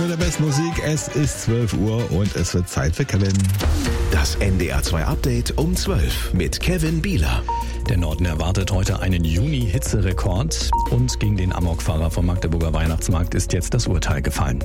mit der besten Musik. Es ist 12 Uhr und es wird Zeit für Kevin. Das NDR 2 Update um 12 mit Kevin Bieler. Der Norden erwartet heute einen Juni-Hitzerekord und gegen den Amokfahrer vom Magdeburger Weihnachtsmarkt ist jetzt das Urteil gefallen.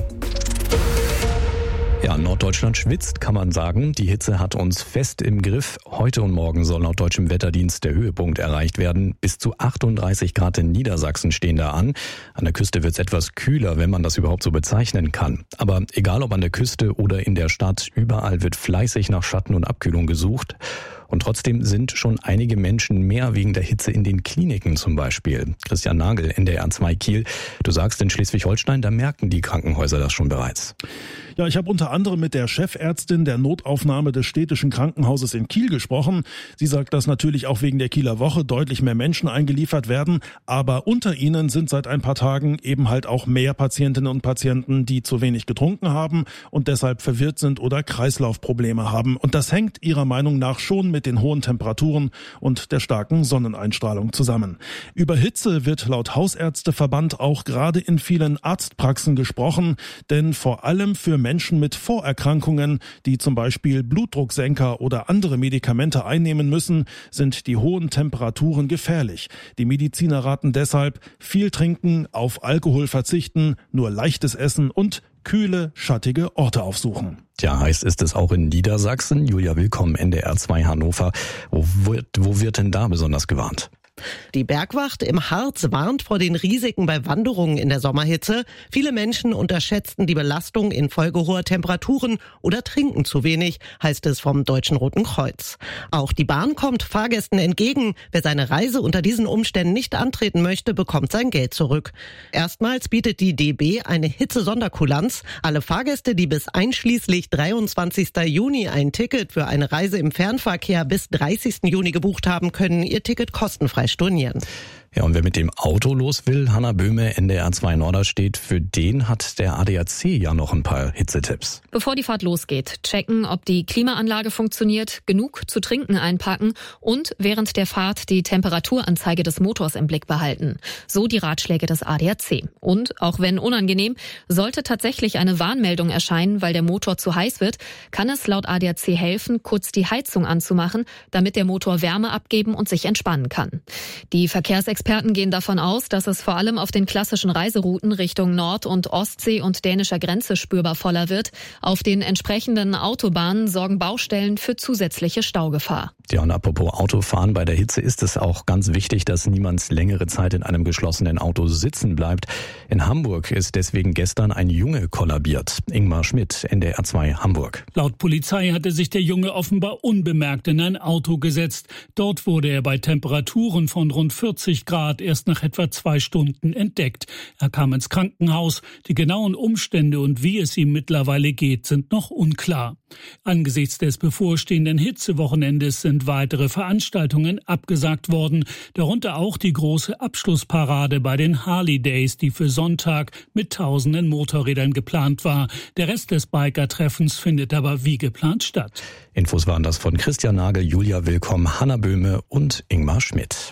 Ja, Norddeutschland schwitzt, kann man sagen. Die Hitze hat uns fest im Griff. Heute und morgen soll laut deutschem Wetterdienst der Höhepunkt erreicht werden. Bis zu 38 Grad in Niedersachsen stehen da an. An der Küste wird es etwas kühler, wenn man das überhaupt so bezeichnen kann. Aber egal ob an der Küste oder in der Stadt, überall wird fleißig nach Schatten und Abkühlung gesucht. Und trotzdem sind schon einige Menschen mehr wegen der Hitze in den Kliniken zum Beispiel. Christian Nagel, NDR 2 Kiel. Du sagst, in Schleswig-Holstein, da merken die Krankenhäuser das schon bereits. Ja, ich habe unter anderem mit der Chefärztin der Notaufnahme des städtischen Krankenhauses in Kiel gesprochen. Sie sagt, dass natürlich auch wegen der Kieler Woche deutlich mehr Menschen eingeliefert werden. Aber unter ihnen sind seit ein paar Tagen eben halt auch mehr Patientinnen und Patienten, die zu wenig getrunken haben und deshalb verwirrt sind oder Kreislaufprobleme haben. Und das hängt ihrer Meinung nach schon mit den hohen Temperaturen und der starken Sonneneinstrahlung zusammen. Über Hitze wird laut Hausärzteverband auch gerade in vielen Arztpraxen gesprochen, denn vor allem für Menschen mit Vorerkrankungen, die zum Beispiel Blutdrucksenker oder andere Medikamente einnehmen müssen, sind die hohen Temperaturen gefährlich. Die Mediziner raten deshalb, viel trinken, auf Alkohol verzichten, nur leichtes Essen und kühle, schattige Orte aufsuchen. Tja, heiß ist es auch in Niedersachsen. Julia, willkommen, NDR 2 Hannover. Wo wird denn da besonders gewarnt? Die Bergwacht im Harz warnt vor den Risiken bei Wanderungen in der Sommerhitze. Viele Menschen unterschätzten die Belastung infolge hoher Temperaturen oder trinken zu wenig, heißt es vom Deutschen Roten Kreuz. Auch die Bahn kommt Fahrgästen entgegen. Wer seine Reise unter diesen Umständen nicht antreten möchte, bekommt sein Geld zurück. Erstmals bietet die DB eine Hitze-Sonderkulanz. Alle Fahrgäste, die bis einschließlich 23. Juni ein Ticket für eine Reise im Fernverkehr bis 30. Juni gebucht haben, können ihr Ticket kostenfrei stornieren. Ja, und wer mit dem Auto los will, Hanna Böhme, NDR 2 Norderstedt, für den hat der ADAC ja noch ein paar Hitzetipps. Bevor die Fahrt losgeht, checken, ob die Klimaanlage funktioniert, genug zu trinken einpacken und während der Fahrt die Temperaturanzeige des Motors im Blick behalten. So die Ratschläge des ADAC. Und, auch wenn unangenehm, sollte tatsächlich eine Warnmeldung erscheinen, weil der Motor zu heiß wird, kann es laut ADAC helfen, kurz die Heizung anzumachen, damit der Motor Wärme abgeben und sich entspannen kann. Die Verkehrsexperten gehen davon aus, dass es vor allem auf den klassischen Reiserouten Richtung Nord- und Ostsee und dänischer Grenze spürbar voller wird. Auf den entsprechenden Autobahnen sorgen Baustellen für zusätzliche Staugefahr. Ja, und apropos Autofahren, bei der Hitze ist es auch ganz wichtig, dass niemand längere Zeit in einem geschlossenen Auto sitzen bleibt. In Hamburg ist deswegen gestern ein Junge kollabiert. Ingmar Schmidt, NDR 2 Hamburg. Laut Polizei hatte sich der Junge offenbar unbemerkt in ein Auto gesetzt. Dort wurde er bei Temperaturen von rund 40 Grad erst nach etwa 2 Stunden entdeckt. Er kam ins Krankenhaus. Die genauen Umstände und wie es ihm mittlerweile geht, sind noch unklar. Angesichts des bevorstehenden Hitzewochenendes sind weitere Veranstaltungen abgesagt worden, darunter auch die große Abschlussparade bei den Harley Days, die für Sonntag mit tausenden Motorrädern geplant war. Der Rest des Biker-Treffens findet aber wie geplant statt. Infos waren das von Christian Nagel, Julia Willkomm, Hanna Böhme und Ingmar Schmidt.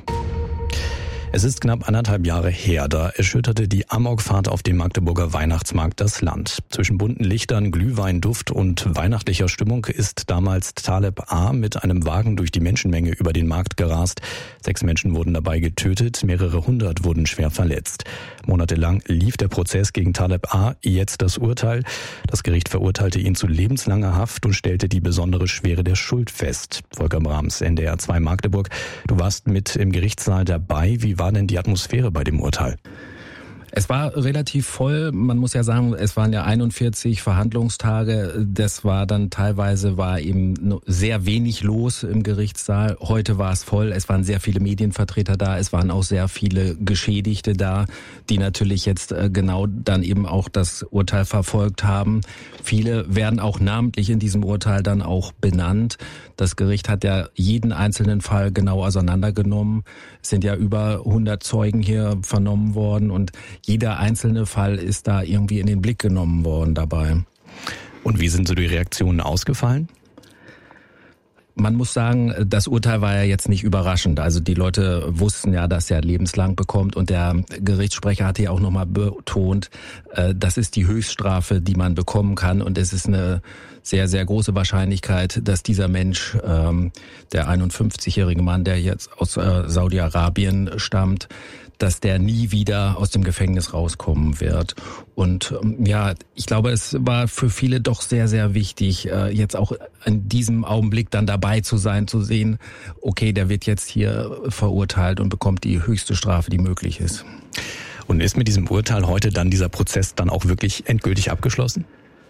Es ist knapp 1,5 Jahre her, da erschütterte die Amokfahrt auf dem Magdeburger Weihnachtsmarkt das Land. Zwischen bunten Lichtern, Glühweinduft und weihnachtlicher Stimmung ist damals Taleb A. mit einem Wagen durch die Menschenmenge über den Markt gerast. 6 Menschen wurden dabei getötet, mehrere hundert wurden schwer verletzt. Monatelang lief der Prozess gegen Taleb A., jetzt das Urteil. Das Gericht verurteilte ihn zu lebenslanger Haft und stellte die besondere Schwere der Schuld fest. Volker Brahms, NDR 2 Magdeburg. Du warst mit im Gerichtssaal dabei. Wie war denn die Atmosphäre bei dem Urteil? Es war relativ voll. Man muss ja sagen, es waren ja 41 Verhandlungstage. Das war dann teilweise eben sehr wenig los im Gerichtssaal. Heute war es voll. Es waren sehr viele Medienvertreter da. Es waren auch sehr viele Geschädigte da, die natürlich jetzt genau dann eben auch das Urteil verfolgt haben. Viele werden auch namentlich in diesem Urteil dann auch benannt. Das Gericht hat ja jeden einzelnen Fall genau auseinandergenommen. Es sind ja über 100 Zeugen hier vernommen worden und jeder einzelne Fall ist da irgendwie in den Blick genommen worden dabei. Und wie sind so die Reaktionen ausgefallen? Man muss sagen, das Urteil war ja jetzt nicht überraschend. Also die Leute wussten ja, dass er lebenslang bekommt und der Gerichtssprecher hatte ja auch nochmal betont, das ist die Höchststrafe, die man bekommen kann und es ist eine sehr, sehr große Wahrscheinlichkeit, dass dieser Mensch, der 51-jährige Mann, der jetzt aus Saudi-Arabien stammt, dass der nie wieder aus dem Gefängnis rauskommen wird. Und ja, ich glaube, es war für viele doch sehr, sehr wichtig, jetzt auch in diesem Augenblick dann dabei zu sein, zu sehen, okay, der wird jetzt hier verurteilt und bekommt die höchste Strafe, die möglich ist. Und ist mit diesem Urteil heute dann dieser Prozess dann auch wirklich endgültig abgeschlossen?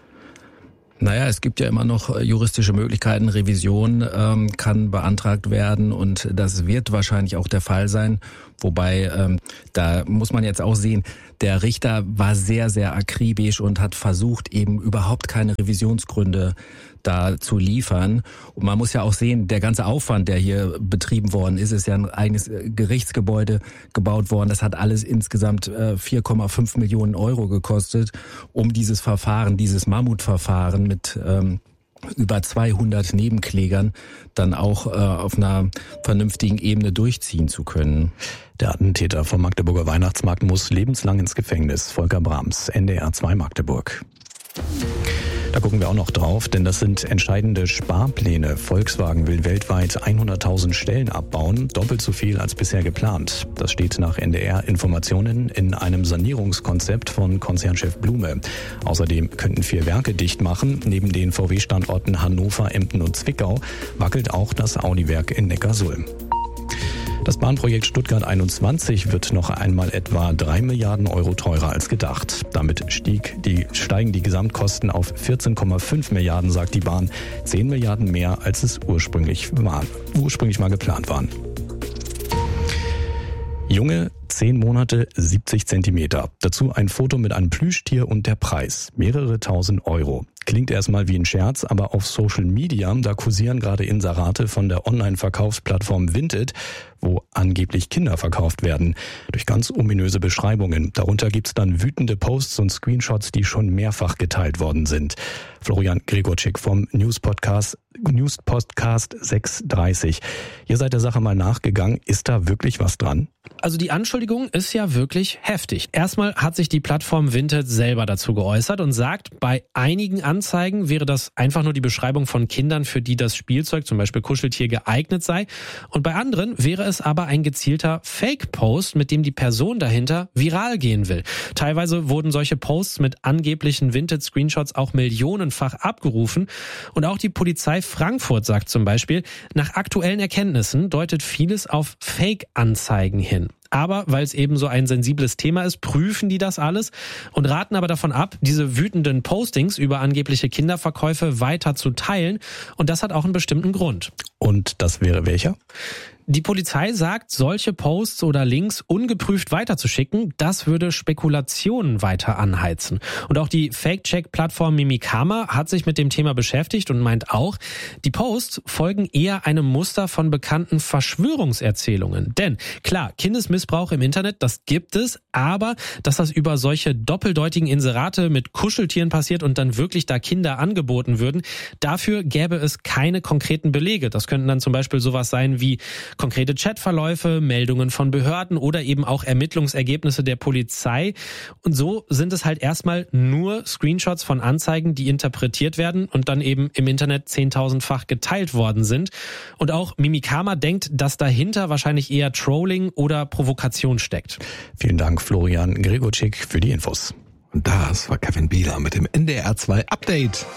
Naja, es gibt ja immer noch juristische Möglichkeiten. Revision kann beantragt werden und das wird wahrscheinlich auch der Fall sein. Wobei, da muss man jetzt auch sehen, der Richter war sehr, sehr akribisch und hat versucht, eben überhaupt keine Revisionsgründe da zu liefern. Und man muss ja auch sehen, der ganze Aufwand, der hier betrieben worden ist, ist ja ein eigenes Gerichtsgebäude gebaut worden. Das hat alles insgesamt 4,5 Millionen Euro gekostet, um dieses Verfahren, dieses Mammutverfahren mit über 200 Nebenklägern dann auch auf einer vernünftigen Ebene durchziehen zu können. Der Attentäter vom Magdeburger Weihnachtsmarkt muss lebenslang ins Gefängnis. Volker Brahms, NDR 2 Magdeburg. Da gucken wir auch noch drauf, denn das sind entscheidende Sparpläne. Volkswagen will weltweit 100.000 Stellen abbauen, doppelt so viel als bisher geplant. Das steht nach NDR-Informationen in einem Sanierungskonzept von Konzernchef Blume. Außerdem könnten 4 Werke dicht machen. Neben den VW-Standorten Hannover, Emden und Zwickau wackelt auch das Audi-Werk in Neckarsulm. Das Bahnprojekt Stuttgart 21 wird noch einmal etwa 3 Milliarden Euro teurer als gedacht. Damit steigen die Gesamtkosten auf 14,5 Milliarden, sagt die Bahn. 10 Milliarden mehr, als es ursprünglich mal geplant waren. Junge, 10 Monate, 70 Zentimeter. Dazu ein Foto mit einem Plüschtier und der Preis. Mehrere tausend Euro. Klingt erstmal wie ein Scherz, aber auf Social Media, da kursieren gerade Inserate von der Online-Verkaufsplattform Vinted, wo angeblich Kinder verkauft werden. Durch ganz ominöse Beschreibungen. Darunter gibt's dann wütende Posts und Screenshots, die schon mehrfach geteilt worden sind. Florian Gregorczyk vom News-Podcast 630. Ihr seid der Sache mal nachgegangen. Ist da wirklich was dran? Also die Anschuldigung ist ja wirklich heftig. Erstmal hat sich die Plattform Vinted selber dazu geäußert und sagt, bei einigen Anzeigen wäre das einfach nur die Beschreibung von Kindern, für die das Spielzeug, zum Beispiel Kuscheltier, geeignet sei. Und bei anderen wäre es aber ein gezielter Fake-Post, mit dem die Person dahinter viral gehen will. Teilweise wurden solche Posts mit angeblichen Vinted-Screenshots auch millionenfach abgerufen. Und auch die Polizei Frankfurt sagt zum Beispiel, nach aktuellen Erkenntnissen deutet vieles auf Fake-Anzeigen hin. Aber weil es eben so ein sensibles Thema ist, prüfen die das alles und raten aber davon ab, diese wütenden Postings über angebliche Kinderverkäufe weiter zu teilen. Und das hat auch einen bestimmten Grund. Und das wäre welcher? Die Polizei sagt, solche Posts oder Links ungeprüft weiterzuschicken, das würde Spekulationen weiter anheizen. Und auch die Fake-Check-Plattform Mimikama hat sich mit dem Thema beschäftigt und meint auch, die Posts folgen eher einem Muster von bekannten Verschwörungserzählungen. Denn klar, Kindesmissbrauch im Internet, das gibt es, aber dass das über solche doppeldeutigen Inserate mit Kuscheltieren passiert und dann wirklich da Kinder angeboten würden, dafür gäbe es keine konkreten Belege. Das könnten dann zum Beispiel sowas sein wie konkrete Chatverläufe, Meldungen von Behörden oder eben auch Ermittlungsergebnisse der Polizei. Und so sind es halt erstmal nur Screenshots von Anzeigen, die interpretiert werden und dann eben im Internet 10.000-fach geteilt worden sind. Und auch Mimikama denkt, dass dahinter wahrscheinlich eher Trolling oder Provokation steckt. Vielen Dank, Florian Gregorczyk, für die Infos. Und das war Kevin Bieler mit dem NDR 2 Update.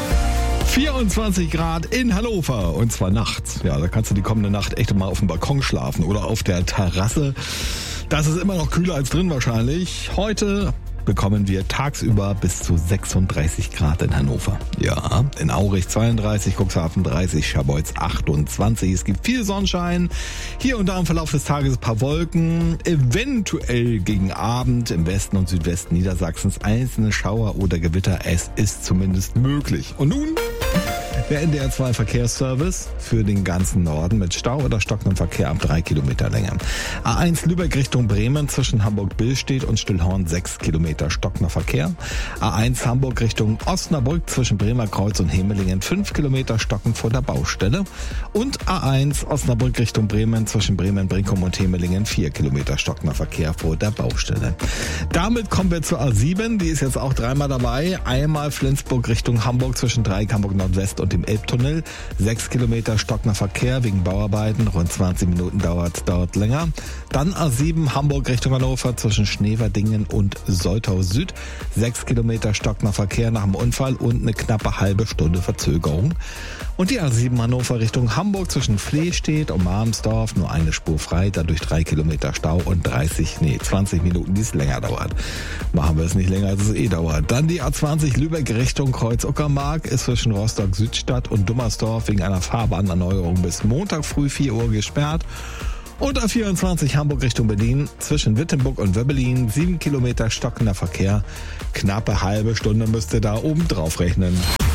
24 Grad in Hannover und zwar nachts. Ja, da kannst du die kommende Nacht echt mal auf dem Balkon schlafen oder auf der Terrasse. Das ist immer noch kühler als drin wahrscheinlich. Heute bekommen wir tagsüber bis zu 36 Grad in Hannover. Ja, in Aurich 32, Cuxhaven 30, Scharbeutz 28. Es gibt viel Sonnenschein. Hier und da im Verlauf des Tages ein paar Wolken. Eventuell gegen Abend im Westen und Südwesten Niedersachsens einzelne Schauer oder Gewitter. Es ist zumindest möglich. Und nun Der NDR 2 Verkehrsservice für den ganzen Norden mit Stau oder stockendem Verkehr ab 3 Kilometer Länge. A1 Lübeck Richtung Bremen zwischen Hamburg-Billstedt und Stillhorn 6 Kilometer stockender Verkehr. A1 Hamburg Richtung Osnabrück zwischen Bremer Kreuz und Hemelingen 5 Kilometer stockend vor der Baustelle. Und A1 Osnabrück Richtung Bremen zwischen Bremen-Brinkum und Hemelingen 4 Kilometer stockender Verkehr vor der Baustelle. Damit kommen wir zur A7, die ist jetzt auch dreimal dabei. Einmal Flensburg Richtung Hamburg zwischen Dreieck Hamburg Nordwest und dem Elbtunnel. 6 Kilometer stockender Verkehr wegen Bauarbeiten. Rund 20 Minuten dauert länger. Dann A7 Hamburg Richtung Hannover zwischen Schneverdingen und Soltau Süd. 6 Kilometer stockender Verkehr nach dem Unfall und eine knappe halbe Stunde Verzögerung. Und die A7 Hannover Richtung Hamburg zwischen Flehstedt und Marmsdorf nur eine Spur frei, dadurch 3 Kilometer Stau und 20 Minuten, die es länger dauert. Machen wir es nicht länger, als es dauert. Dann die A20 Lübeck Richtung Kreuz-Uckermark ist zwischen Rostock-Südstadt und Dummersdorf wegen einer Fahrbahnerneuerung bis Montag früh 4 Uhr gesperrt. Und A24 Hamburg Richtung Berlin zwischen Wittenburg und Wöbbelin 7 Kilometer stockender Verkehr. Knappe halbe Stunde müsst ihr da oben drauf rechnen.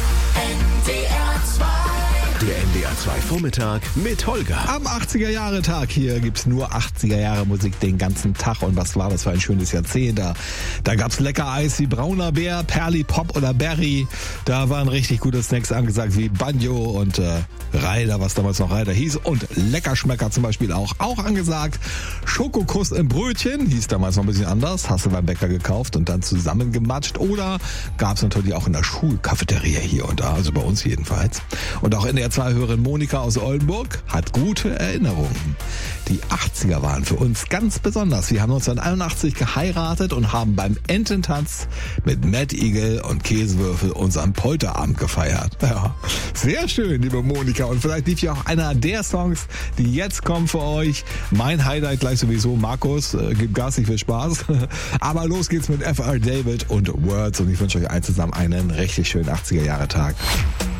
Der NDR 2 Vormittag mit Holger. Am 80er-Jahre-Tag hier gibt's nur 80er-Jahre-Musik den ganzen Tag. Und was war das für ein schönes Jahrzehnt da? Da gab's lecker Eis wie Brauner Bär, Perli Pop oder Berry. Da waren richtig gute Snacks angesagt wie Banjo und Reider, was damals noch Reider hieß. Und Leckerschmecker zum Beispiel auch angesagt. Schokokuss im Brötchen, hieß damals noch ein bisschen anders. Hast du beim Bäcker gekauft und dann zusammengematscht. Oder gab's natürlich auch in der Schulcafeteria hier und da, also bei uns jedenfalls. Und auch in der NDR2-Hörerin Monika aus Oldenburg hat gute Erinnerungen. Die 80er waren für uns ganz besonders. Wir haben 1981 geheiratet und haben beim Ententanz mit Mad Eagle und Käsewürfel unseren Polterabend gefeiert. Ja, sehr schön, liebe Monika. Und vielleicht lief ja auch einer der Songs, die jetzt kommen für euch. Mein Highlight gleich sowieso. Markus, gibt garstig viel Spaß. Aber los geht's mit FR David und Words. Und ich wünsche euch allen zusammen einen richtig schönen 80er-Jahre-Tag.